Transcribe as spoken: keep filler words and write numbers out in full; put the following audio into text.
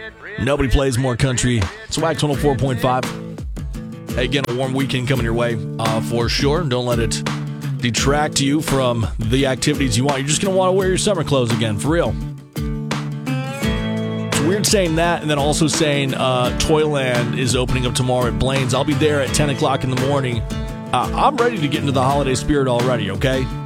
Nobody plays more country. Swag one oh four point five. Hey, again, a warm weekend coming your way uh, for sure. Don't let it detract you from the activities you want. You're just going to want to wear your summer clothes again, for real. It's weird saying that and then also saying uh, Toyland is opening up tomorrow at Blaine's. I'll be there at ten o'clock in the morning. Uh, I'm ready to get into the holiday spirit already, okay?